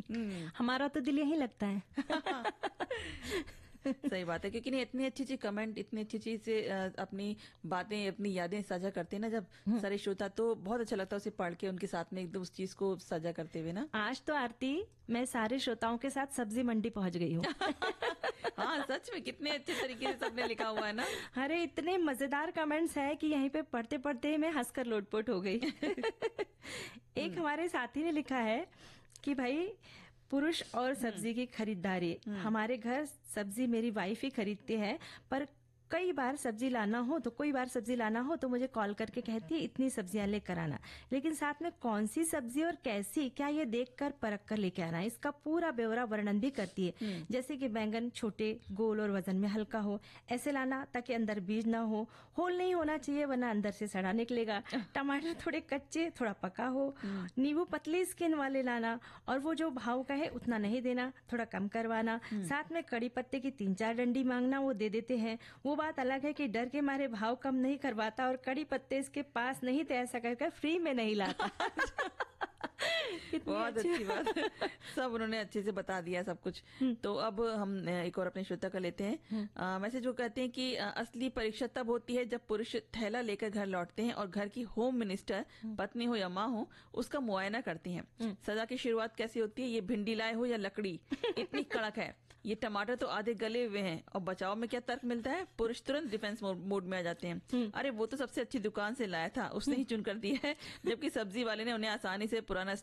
हमारा तो दिल यही लगता है। सही बात है, क्योंकि नहीं इतनी अच्छी अच्छी कमेंट, इतनी अच्छी चीज से अपनी बातें, अपनी यादें साझा करते हैं ना जब सारे श्रोता, तो बहुत अच्छा लगता है उसे पढ़ के उनके साथ में एकदम उस चीज को साझा करते हुए ना। आज तो आरती मैं सारे श्रोताओं के साथ सब्जी मंडी पहुंच गई हूँ। हाँ सच में कितने अच्छे तरीके से सबने लिखा हुआ है ना। अरे इतने मजेदार कमेंट्स है कि यहीं पे पढ़ते पढ़ते मैं हंसकर लोटपोट हो गई। एक हमारे साथी ने लिखा है कि भाई पुरुष और सब्जी की खरीदारी, हमारे घर सब्जी मेरी वाइफ ही खरीदती है, पर कई बार सब्जी लाना हो तो मुझे कॉल करके कहती है इतनी सब्जियां लेकर आना, लेकिन साथ में कौन सी सब्जी और कैसी, क्या ये देखकर परख कर लेके आना, इसका पूरा ब्यौरा वर्णन भी करती है। जैसे कि बैंगन छोटे, गोल और वजन में हल्का हो, ऐसे लाना ताकि अंदर बीज ना हो, होल नहीं होना चाहिए वरना अंदर से सड़ा निकलेगा, टमाटर थोड़े कच्चे थोड़ा पका हो, नींबू पतली स्किन वाले लाना, और वो जो भाव का है उतना नहीं देना, थोड़ा कम करवाना, साथ में कड़ी पत्ते की 3-4 डंडी मांगना, वो दे देते हैं। वो बात अलग है कि डर के मारे भाव कम नहीं करवाता, और कड़ी पत्ते इसके पास नहीं थे ऐसा करके फ्री में नहीं लाता। बहुत अच्छी बात। सब उन्होंने अच्छे से बता दिया सब कुछ। तो अब हम एक और अपने श्रोता का लेते हैं मैसेज। वो कहते हैं कि असली परीक्षा तब होती है जब पुरुष थैला लेकर घर लौटते हैं और घर की होम मिनिस्टर पत्नी हो या माँ हो उसका मुआयना करती हैं। सजा की शुरुआत कैसी होती है, ये भिंडी लाए हो या लकड़ी, इतनी कड़क है, ये टमाटर तो आधे गले हुए हैं, और बचाव में क्या तर्क मिलता है, पुरुष तुरंत डिफेंस मोड में आ जाते हैं। अरे वो तो सबसे अच्छी दुकान से लाया था, उसने ही चुन कर दिया है, जबकि सब्जी वाले ने उन्हें आसानी से पुराना